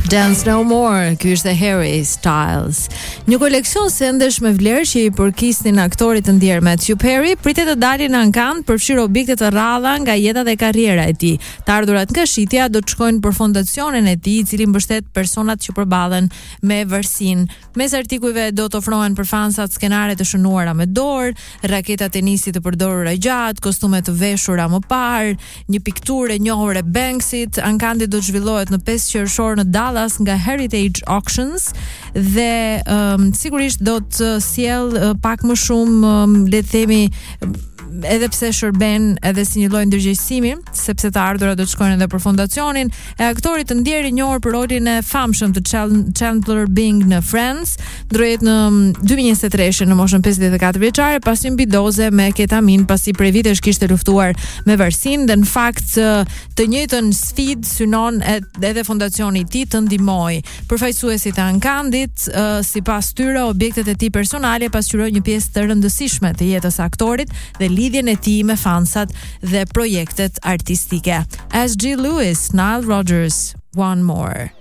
Dance No More, ky është Harry Styles. Një koleksion sendesh me vlerë që i përkisnin aktorit të ndjerë Matthew Perry pritet të dalin në Cannes, përfshir objekte të rralla nga jeta dhe karriera e tij. Të ardhurat nga shitja do të shkojnë për fondacionin e tij, i cili mbështet personat që përballen me varësinë. Mes artikujve do të ofrohen për fansat skenare të shënuara me dorë, raketa tenisi të përdorura gjatë, kostume të veshura më parë, një pikturë e njohur e Banksit. Ankandi do të zhvillohet në 5 qershor në Dallas nga Heritage Auctions dhe sigurisht do të sjell pak më shumë le të themi edhe pse shërben edhe si një lloj ndërgjegjësimi, sepse të ardhurat do të shkojnë edhe për fondacionin e aktorit të ndjerë i njohur për rolin e famshëm të Chandler Bing në Friends, ndrohet në 2023 në moshën 54 vjeçare pas një bidoze me ketamin pasi prej vitesh kishte luftuar me varësinë dhe në fakt të njëjtën sfidë synon edhe fondacioni i tij të ndihmojë. Përfaqësuesit e Ankandit, sipas tyre, objektet e tij personale pasqyrojnë një pjesë të rëndësishme të jetës së aktorit dhe lidhjen e tij me fansat dhe projektet artistike. S.G. Lewis, Nile Rodgers, One More.